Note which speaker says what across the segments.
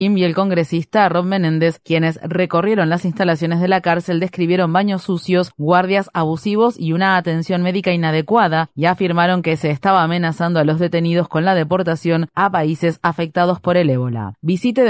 Speaker 1: y el congresista Rob Menéndez, quienes recorrieron las instalaciones de la cárcel, describieron baños sucios, guardias abusivos y una atención médica inadecuada, y afirmaron que se estaba amenazando a los detenidos con la deportación a países afectados por el ébola. Visite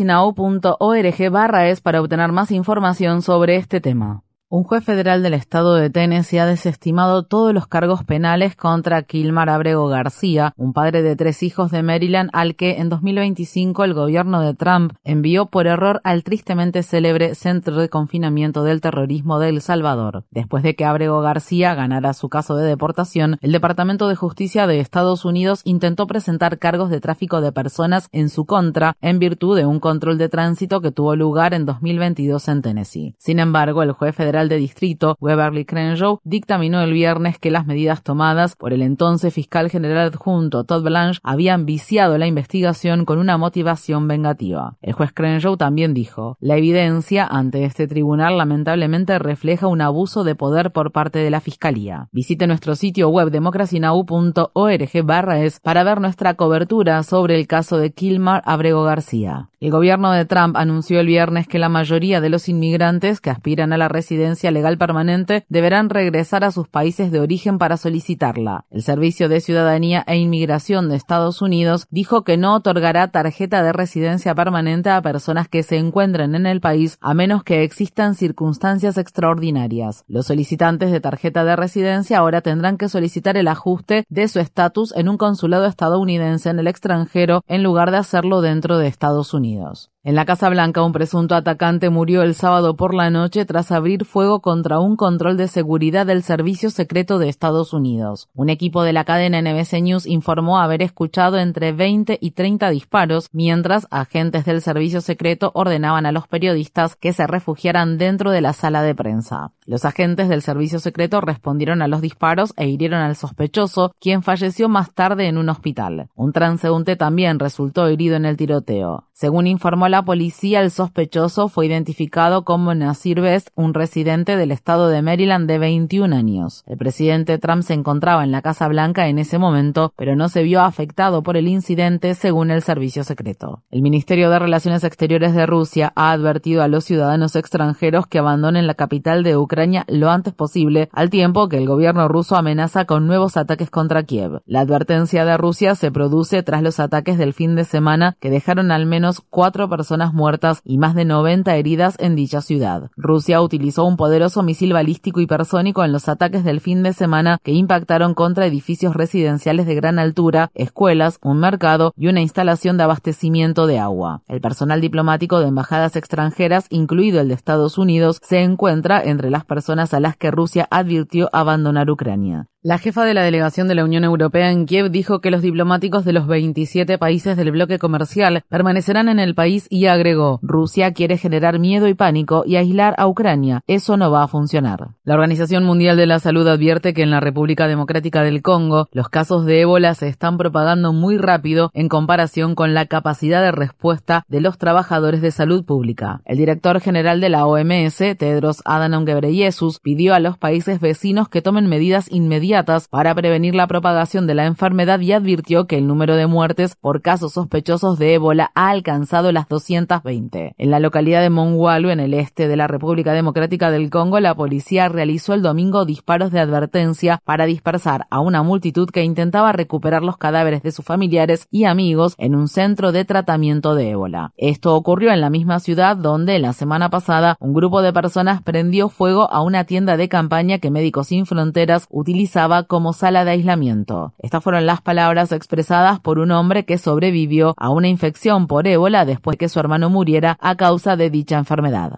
Speaker 1: democracynow.org/es para obtener más información sobre este tema. Un juez federal del estado de Tennessee ha desestimado todos los cargos penales contra Kilmar Abrego García, un padre de 3 hijos de Maryland al que en 2025 el gobierno de Trump envió por error al tristemente célebre Centro de Confinamiento del Terrorismo de El Salvador. Después de que Abrego García ganara su caso de deportación, el Departamento de Justicia de Estados Unidos intentó presentar cargos de tráfico de personas en su contra en virtud de un control de tránsito que tuvo lugar en 2022 en Tennessee. Sin embargo, el juez federal de distrito, Beverly Crenshaw, dictaminó el viernes que las medidas tomadas por el entonces fiscal general adjunto Todd Blanche habían viciado la investigación con una motivación vengativa. El juez Crenshaw también dijo: la evidencia ante este tribunal lamentablemente refleja un abuso de poder por parte de la fiscalía. Visite nuestro sitio web democracynow.org/es para ver nuestra cobertura sobre el caso de Kilmar Abrego García. El gobierno de Trump anunció el viernes que la mayoría de los inmigrantes que aspiran a la residencia legal permanente deberán regresar a sus países de origen para solicitarla. El Servicio de Ciudadanía e Inmigración de Estados Unidos dijo que no otorgará tarjeta de residencia permanente a personas que se encuentren en el país a menos que existan circunstancias extraordinarias. Los solicitantes de tarjeta de residencia ahora tendrán que solicitar el ajuste de su estatus en un consulado estadounidense en el extranjero en lugar de hacerlo dentro de Estados Unidos. En la Casa Blanca, un presunto atacante murió el sábado por la noche tras abrir fuego contra un control de seguridad del Servicio Secreto de Estados Unidos. Un equipo de la cadena NBC News informó haber escuchado entre 20 y 30 disparos, mientras agentes del Servicio Secreto ordenaban a los periodistas que se refugiaran dentro de la sala de prensa. Los agentes del Servicio Secreto respondieron a los disparos e hirieron al sospechoso, quien falleció más tarde en un hospital. Un transeúnte también resultó herido en el tiroteo. Según informó la policía, el sospechoso fue identificado como Nasir Best, un residente del estado de Maryland de 21 años. El presidente Trump se encontraba en la Casa Blanca en ese momento, pero no se vio afectado por el incidente, según el Servicio Secreto. El Ministerio de Relaciones Exteriores de Rusia ha advertido a los ciudadanos extranjeros que abandonen la capital de Ucrania lo antes posible, al tiempo que el gobierno ruso amenaza con nuevos ataques contra Kiev. La advertencia de Rusia se produce tras los ataques del fin de semana que dejaron al menos 4 personas muertas y más de 90 heridas en dicha ciudad. Rusia utilizó un poderoso misil balístico hipersónico en los ataques del fin de semana que impactaron contra edificios residenciales de gran altura, escuelas, un mercado y una instalación de abastecimiento de agua. El personal diplomático de embajadas extranjeras, incluido el de Estados Unidos, se encuentra entre las personas a las que Rusia advirtió abandonar Ucrania. La jefa de la delegación de la Unión Europea en Kiev dijo que los diplomáticos de los 27 países del bloque comercial permanecerán en el país y agregó: Rusia quiere generar miedo y pánico y aislar a Ucrania. Eso no va a funcionar. La Organización Mundial de la Salud advierte que en la República Democrática del Congo los casos de ébola se están propagando muy rápido en comparación con la capacidad de respuesta de los trabajadores de salud pública. El director general de la OMS, Tedros Adhanom Ghebreyesus, pidió a los países vecinos que tomen medidas inmediatas para prevenir la propagación de la enfermedad y advirtió que el número de muertes por casos sospechosos de ébola ha alcanzado las 220. En la localidad de Mongualu, en el este de la República Democrática del Congo, la policía realizó el domingo disparos de advertencia para dispersar a una multitud que intentaba recuperar los cadáveres de sus familiares y amigos en un centro de tratamiento de ébola. Esto ocurrió en la misma ciudad donde la semana pasada un grupo de personas prendió fuego a una tienda de campaña que Médicos Sin Fronteras utilizaba como sala de aislamiento. Estas fueron las palabras expresadas por un hombre que sobrevivió a una infección por ébola después que su hermano muriera a causa de dicha enfermedad.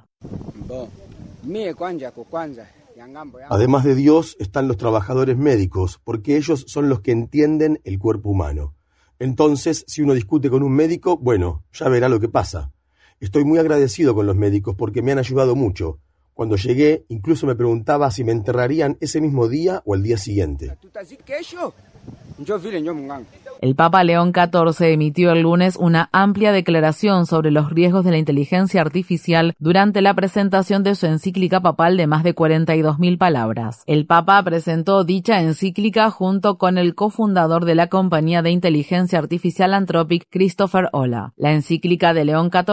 Speaker 2: Además de Dios están los trabajadores médicos, porque ellos son los que entienden el cuerpo humano. Entonces, si uno discute con un médico, bueno, ya verá lo que pasa. Estoy muy agradecido con los médicos porque me han ayudado mucho. Cuando llegué, incluso me preguntaba si me enterrarían ese mismo día o el día siguiente.
Speaker 1: El Papa León XIV emitió el lunes una amplia declaración sobre los riesgos de la inteligencia artificial durante la presentación de su encíclica papal de más de 42.000 palabras. El Papa presentó dicha encíclica junto con el cofundador de la compañía de inteligencia artificial Anthropic, Christopher Olah. La encíclica de León XIV